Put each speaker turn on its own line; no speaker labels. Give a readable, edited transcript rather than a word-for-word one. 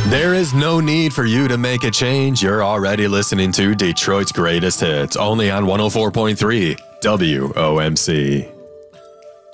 There is no need for you to make a change. You're already listening to Detroit's Greatest Hits, only on 104.3 WOMC.